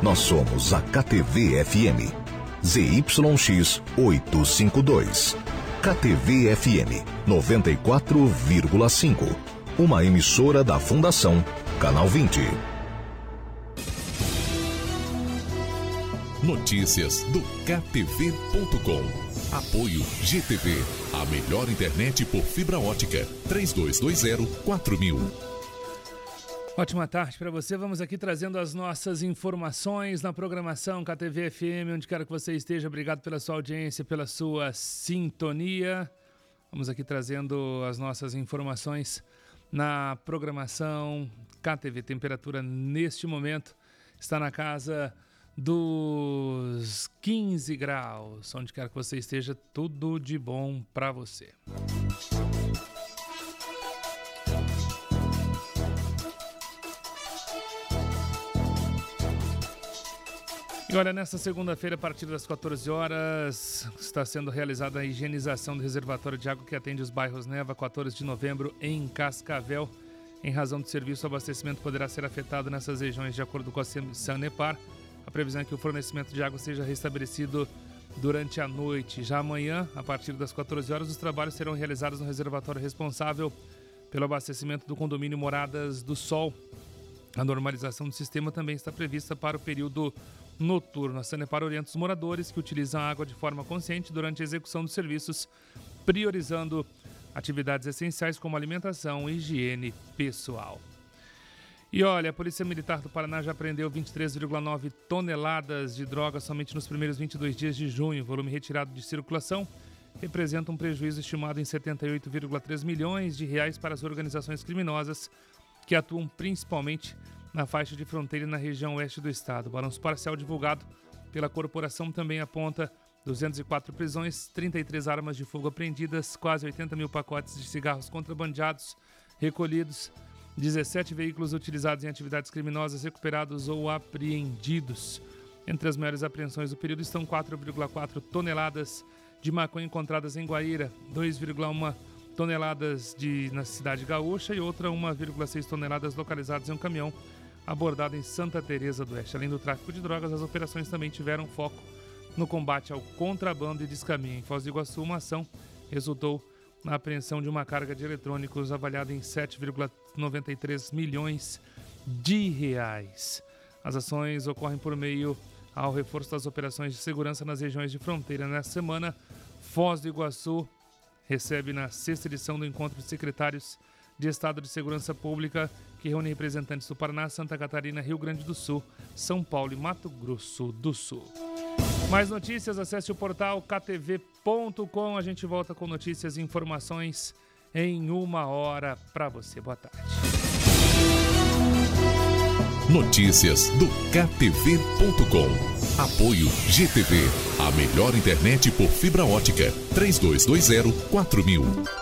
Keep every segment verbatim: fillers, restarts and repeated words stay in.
Nós somos a K T V F M. Z Y X oitocentos e cinquenta e dois. K T V F M noventa e quatro vírgula cinco. Uma emissora da Fundação Canal vinte. Notícias do K T V ponto com. Apoio G T V, a melhor internet por fibra ótica. três dois dois zero quatro mil. Ótima tarde para você. Vamos aqui trazendo as nossas informações na programação K T V F M, onde quer que você esteja. Obrigado pela sua audiência, pela sua sintonia. Vamos aqui trazendo as nossas informações na programação K T V. Temperatura neste momento está na casa dos quinze graus. Onde quer que você esteja, tudo de bom para você. E olha, nesta segunda-feira, a partir das quatorze horas, está sendo realizada a higienização do reservatório de água que atende os bairros Neva, quatorze de novembro, em Cascavel. Em razão do serviço, o abastecimento poderá ser afetado nessas regiões, de acordo com a Sanepar. A previsão é que o fornecimento de água seja restabelecido durante a noite. Já amanhã, a partir das quatorze horas, os trabalhos serão realizados no reservatório responsável pelo abastecimento do condomínio Moradas do Sol. A normalização do sistema também está prevista para o período noturno. A Sanepar orienta os moradores que utilizam a água de forma consciente durante a execução dos serviços, priorizando atividades essenciais como alimentação e higiene pessoal. E olha, a Polícia Militar do Paraná já apreendeu vinte e três vírgula nove toneladas de droga somente nos primeiros vinte e dois dias de junho. O volume retirado de circulação representa um prejuízo estimado em setenta e oito vírgula três milhões de reais para as organizações criminosas que atuam principalmente na faixa de fronteira e na região oeste do estado. O balanço parcial divulgado pela corporação também aponta duzentas e quatro prisões, trinta e três armas de fogo apreendidas, quase oitenta mil pacotes de cigarros contrabandeados recolhidos, dezessete veículos utilizados em atividades criminosas recuperados ou apreendidos. Entre as maiores apreensões do período estão quatro vírgula quatro toneladas de maconha encontradas em Guaíra, dois vírgula um toneladas de, na cidade gaúcha e outra uma vírgula seis toneladas localizadas em um caminhão abordado em Santa Teresa do Oeste. Além do tráfico de drogas, as operações também tiveram foco no combate ao contrabando e descaminho. Em Foz do Iguaçu, uma ação resultou na apreensão de uma carga de eletrônicos avaliada em sete vírgula noventa e três milhões de reais. As ações ocorrem por meio ao reforço das operações de segurança nas regiões de fronteira. Nesta semana, Foz do Iguaçu recebe na sexta edição do Encontro de Secretários de Estado de Segurança Pública, que reúne representantes do Paraná, Santa Catarina, Rio Grande do Sul, São Paulo e Mato Grosso do Sul. Mais notícias, acesse o portal K T V ponto com. A gente volta com notícias e informações em uma hora para você. Boa tarde. Notícias do K T V ponto com. Apoio G T V, a melhor internet por fibra ótica. três dois dois zero quatro mil.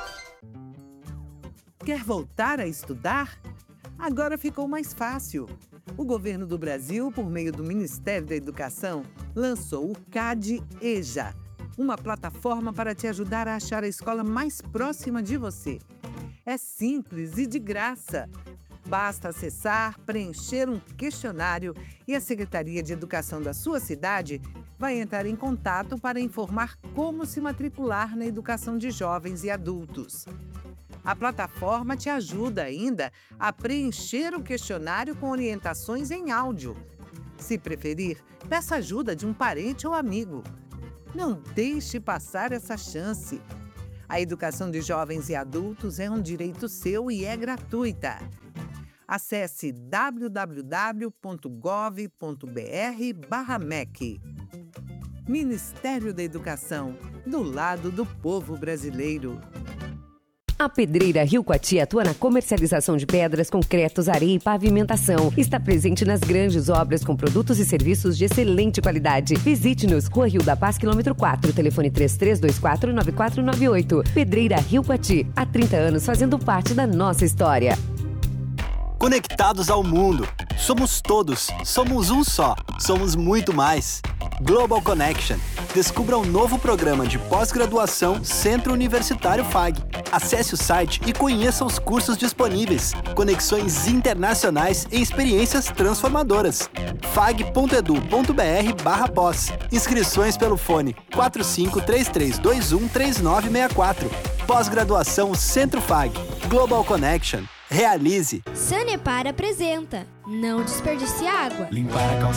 Quer voltar a estudar? Agora ficou mais fácil. O governo do Brasil, por meio do Ministério da Educação, lançou o C A D EJA, uma plataforma para te ajudar a achar a escola mais próxima de você. É simples e de graça. Basta acessar, preencher um questionário e a Secretaria de Educação da sua cidade vai entrar em contato para informar como se matricular na educação de jovens e adultos. A plataforma te ajuda ainda a preencher o questionário com orientações em áudio. Se preferir, peça ajuda de um parente ou amigo. Não deixe passar essa chance. A educação de jovens e adultos é um direito seu e é gratuita. Acesse w w w ponto gov ponto b r barra M E C. Ministério da Educação, do lado do povo brasileiro. A Pedreira Rio Coati atua na comercialização de pedras, concretos, areia e pavimentação. Está presente nas grandes obras com produtos e serviços de excelente qualidade. Visite-nos, Rua Rio da Paz, quilômetro quatro, telefone três três dois quatro nove quatro nove oito. Pedreira Rio Coati, há trinta anos fazendo parte da nossa história. Conectados ao mundo. Somos todos. Somos um só. Somos muito mais. Global Connection. Descubra um novo programa de pós-graduação Centro Universitário F A G. Acesse o site e conheça os cursos disponíveis, conexões internacionais e experiências transformadoras. fag ponto edu ponto br barra pós. Inscrições pelo fone quatro cinco três três dois um três nove seis quatro. Pós-graduação Centro Fag. Global Connection. Realize. Sanepar apresenta Não Desperdice Água. Limpar a calçada.